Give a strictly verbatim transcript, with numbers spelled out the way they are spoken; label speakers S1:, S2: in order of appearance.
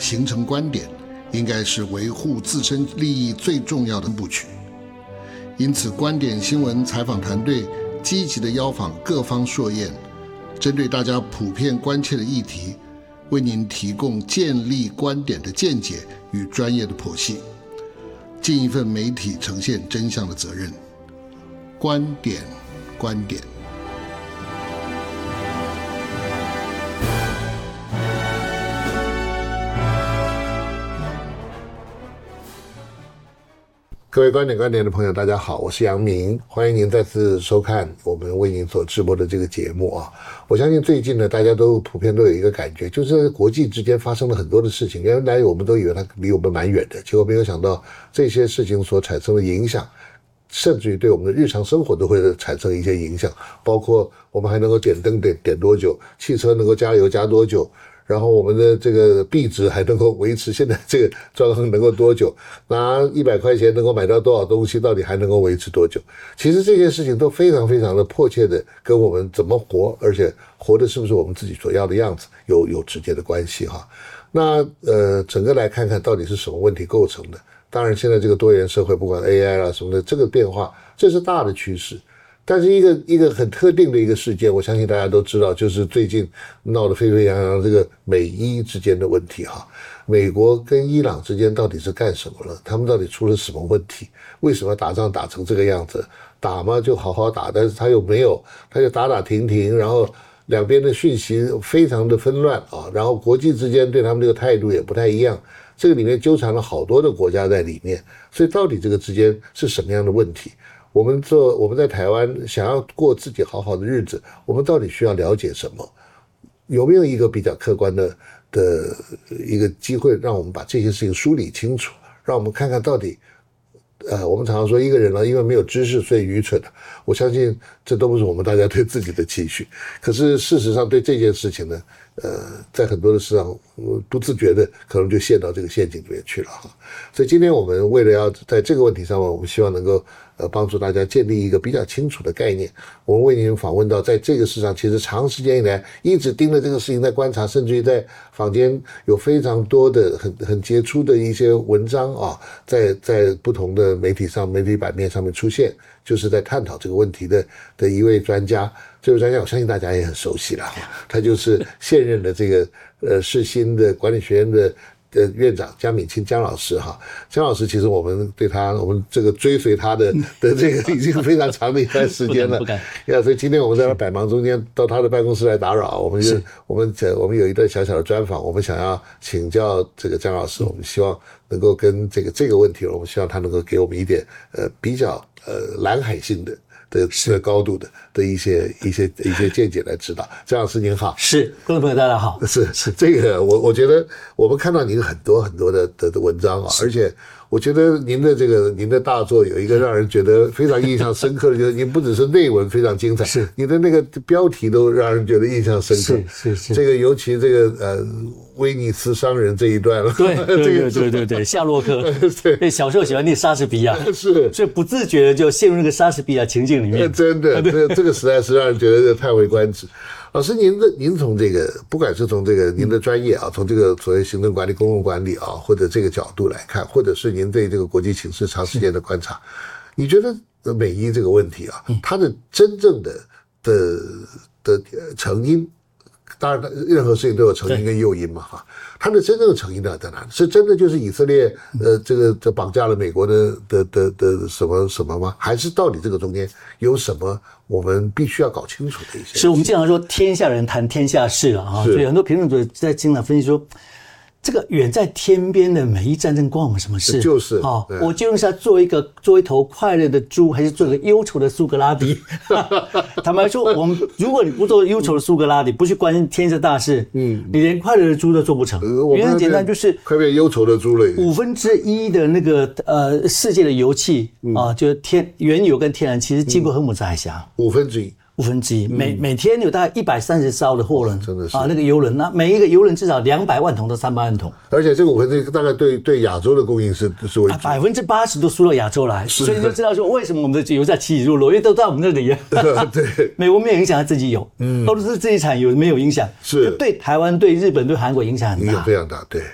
S1: 形成观点，应该是维护自身利益最重要的部曲。因此，观点新闻采访团队积极地邀访各方硕彦，针对大家普遍关切的议题，为您提供建立观点的见解与专业的剖析，尽一份媒体呈现真相的责任。观点，观点。各位观点观点的朋友，大家好，我是杨明，欢迎您再次收看我们为您所直播的这个节目啊。我相信最近呢，大家都普遍都有一个感觉，就是国际之间发生了很多的事情，原来我们都以为它离我们蛮远的，结果没有想到这些事情所产生的影响，甚至于对我们的日常生活都会产生一些影响，包括我们还能够点灯点点多久，汽车能够加油加多久，然后我们的这个币值还能够维持现在这个状况能够多久，拿一百块钱能够买到多少东西，到底还能够维持多久。其实这些事情都非常非常的迫切的跟我们怎么活，而且活的是不是我们自己所要的样子有有直接的关系哈。那呃整个来看看到底是什么问题构成的。当然现在这个多元社会，不管 A I 啦什么的，这个变化这是大的趋势。但是一个一个很特定的一个事件，我相信大家都知道，就是最近闹得沸沸扬扬这个美伊之间的问题哈。美国跟伊朗之间到底是干什么了？他们到底出了什么问题？为什么打仗打成这个样子？打嘛就好好打，但是他又没有，他就打打停停，然后两边的讯息非常的纷乱啊，然后国际之间对他们这个态度也不太一样。这个里面纠缠了好多的国家在里面，所以到底这个之间是什么样的问题？我们做我们在台湾想要过自己好好的日子，我们到底需要了解什么？有没有一个比较客观的的一个机会，让我们把这些事情梳理清楚，让我们看看到底，呃，我们常常说一个人呢，因为没有知识所以愚蠢的，我相信这都不是我们大家对自己的期许。可是事实上对这件事情呢，呃，在很多的事上不自觉的可能就陷到这个陷阱里面去了哈。所以今天我们为了要在这个问题上面，我们希望能够呃，帮助大家建立一个比较清楚的概念。我们为您访问到，在这个市场其实长时间以来一直盯着这个事情在观察，甚至于在坊间有非常多的很很杰出的一些文章啊，在在不同的媒体上、媒体版面上面出现，就是在探讨这个问题的的一位专家。这位专家我相信大家也很熟悉了，他就是现任的这个呃世新的管理学院的的院长江敏清江老师哈。江老师其实我们对他，我们这个追随他的的这个已经非常长的一段时间了。不敢不敢。所以今天我们在他百忙中间到他的办公室来打扰，我们就我们我们有一段小小的专访，我们想要请教这个江老师，我们希望能够跟这个这个问题，我们希望他能够给我们一点呃比较呃蓝海性的。的的高度的的一些一些一些见解来指导。江老师您好。
S2: 是，观众朋友大家好。
S1: 是是这个我我觉得我们看到您很多很多的的的文章啊，而且我觉得您的这个您的大作有一个让人觉得非常印象深刻的，就是您不只是内文非常精彩，是你的那个标题都让人觉得印象深刻。
S2: 是是是。
S1: 这个尤其这个呃威尼斯商人这一段了。
S2: 对对对对对对，夏洛克。对，小时候喜欢念莎士比亚，
S1: 是，
S2: 所以不自觉的就陷入那个莎士比亚情境里面。
S1: 真的，这个这个实在是让人觉得叹为观止。老师，您的您从这个不管是从这个您的专业啊，从这个所谓行政管理、公共管理啊，或者这个角度来看，或者是您对这个国际形势长时间的观察，你觉得美伊这个问题啊，它的真正的的的成因，当然任何事情都有成因跟诱因嘛哈，它的真正的成因呢在哪里？是真的就是以色列呃这个这绑架了美国的的的的什么什么吗？还是到底这个中间有什么我们必须要搞清楚的一些？
S2: 是我们经常说天下人谈天下事了啊，所以很多评论者在经常分析说，这个远在天边的美伊战争关我们什么事？
S1: 就是
S2: 哦，我究竟是要做一个做一头快乐的猪，还是做一个忧愁的苏格拉底？坦白说，我们如果你不做忧愁的苏格拉底，不去关心天下大事，嗯，你连快乐的猪都做不成。呃、原因很简单，就是
S1: 快变忧愁的猪了。
S2: 五分之一的那个呃世界的油气啊、呃，就是天原油跟天然气是经过荷姆斯海峡。
S1: 五分之一。
S2: 五分之一，每每天有大概一百三十艘的货轮，
S1: 真的是
S2: 啊，那个油轮，那每一个油轮至少两百万桶到三百万桶，
S1: 而且这个五分之一大概对对亚洲的供应是是为主，
S2: 百分之八十都输到亚洲来，所以你就知道说为什么我们的油价起起落落，因为都在我们那里。对，美国没有影响，他自己有，嗯，俄罗斯自己产油没有影响，是对台湾、对日本、对韩国影响很大，
S1: 影响非常大，对。